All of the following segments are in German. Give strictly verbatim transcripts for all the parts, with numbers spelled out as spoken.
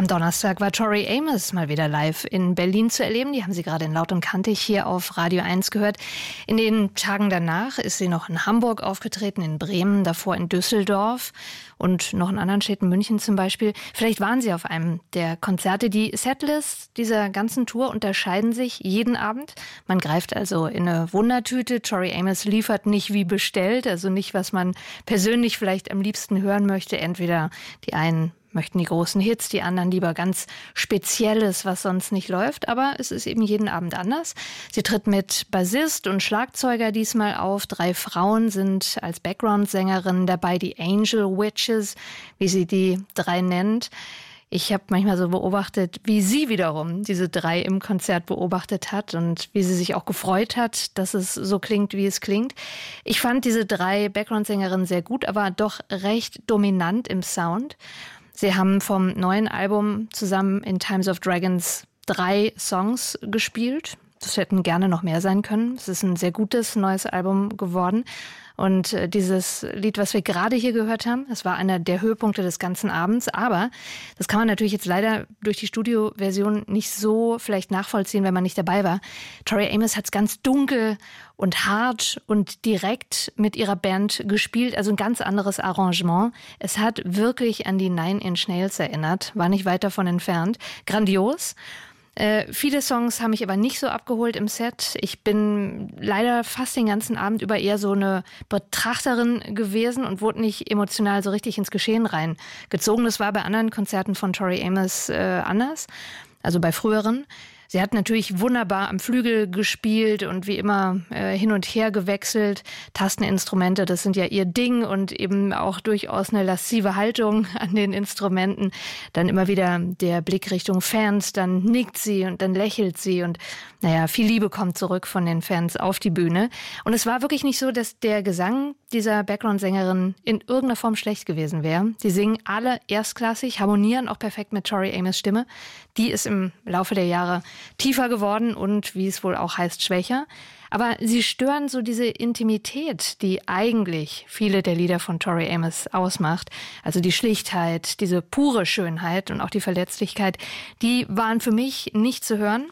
Am Donnerstag war Tori Amos mal wieder live in Berlin zu erleben. Die haben Sie gerade in Laut und Kantig hier auf Radio eins gehört. In den Tagen danach ist sie noch in Hamburg aufgetreten, in Bremen, davor in Düsseldorf und noch in anderen Städten, München zum Beispiel. Vielleicht waren Sie auf einem der Konzerte. Die Setlists dieser ganzen Tour unterscheiden sich jeden Abend. Man greift also in eine Wundertüte. Tori Amos liefert nicht wie bestellt, also nicht, was man persönlich vielleicht am liebsten hören möchte. Entweder die einen möchten die großen Hits, die anderen lieber ganz Spezielles, was sonst nicht läuft. Aber es ist eben jeden Abend anders. Sie tritt mit Bassist und Schlagzeuger diesmal auf. Drei Frauen sind als Background-Sängerinnen dabei, die Angel Witches, wie sie die drei nennt. Ich habe manchmal so beobachtet, wie sie wiederum diese drei im Konzert beobachtet hat und wie sie sich auch gefreut hat, dass es so klingt, wie es klingt. Ich fand diese drei Background-Sängerinnen sehr gut, aber doch recht dominant im Sound. Sie haben vom neuen Album zusammen in Times of Dragons drei Songs gespielt. Das hätten gerne noch mehr sein können. Es ist ein sehr gutes neues Album geworden. Und dieses Lied, was wir gerade hier gehört haben, das war einer der Höhepunkte des ganzen Abends. Aber das kann man natürlich jetzt leider durch die Studioversion nicht so vielleicht nachvollziehen, wenn man nicht dabei war. Tori Amos hat es ganz dunkel und hart und direkt mit ihrer Band gespielt. Also ein ganz anderes Arrangement. Es hat wirklich an die Nine Inch Nails erinnert. War nicht weit davon entfernt. Grandios. Äh, viele Songs haben mich aber nicht so abgeholt im Set. Ich bin leider fast den ganzen Abend über eher so eine Betrachterin gewesen und wurde nicht emotional so richtig ins Geschehen reingezogen. Das war bei anderen Konzerten von Tori Amos äh, anders, also bei früheren. Sie hat natürlich wunderbar am Flügel gespielt und wie immer äh, hin und her gewechselt. Tasteninstrumente, das sind ja ihr Ding und eben auch durchaus eine laszive Haltung an den Instrumenten. Dann immer wieder der Blick Richtung Fans, dann nickt sie und dann lächelt sie und naja, viel Liebe kommt zurück von den Fans auf die Bühne. Und es war wirklich nicht so, dass der Gesang dieser Background-Sängerin in irgendeiner Form schlecht gewesen wäre. Die singen alle erstklassig, harmonieren auch perfekt mit Tori Amos' Stimme. Die ist im Laufe der Jahre tiefer geworden und, wie es wohl auch heißt, schwächer. Aber sie stören so diese Intimität, die eigentlich viele der Lieder von Tori Amos ausmacht. Also die Schlichtheit, diese pure Schönheit und auch die Verletzlichkeit, die waren für mich nicht zu hören.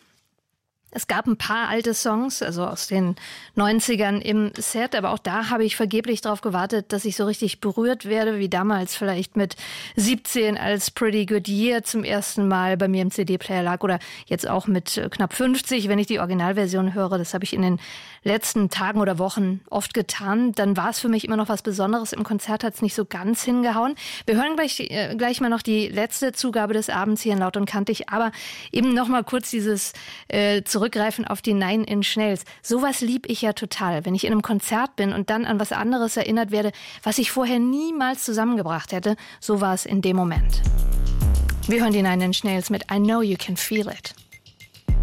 Es gab ein paar alte Songs, also aus den neunzigern im Set, aber auch da habe ich vergeblich darauf gewartet, dass ich so richtig berührt werde, wie damals vielleicht mit siebzehn, als Pretty Good Year zum ersten Mal bei mir im C D-Player lag oder jetzt auch mit knapp fünfzig, wenn ich die Originalversion höre. Das habe ich in den letzten Tagen oder Wochen oft getan. Dann war es für mich immer noch was Besonderes. Im Konzert hat es nicht so ganz hingehauen. Wir hören gleich, äh, gleich mal noch die letzte Zugabe des Abends hier in Laut und Kantig, aber eben noch mal kurz dieses äh, Zurückgreifen auf die Nine Inch Nails. Sowas lieb ich ja total, wenn ich in einem Konzert bin und dann an was anderes erinnert werde, was ich vorher niemals zusammengebracht hätte. So war es in dem Moment. Wir hören die Nine Inch Nails mit I Know You Can Feel It.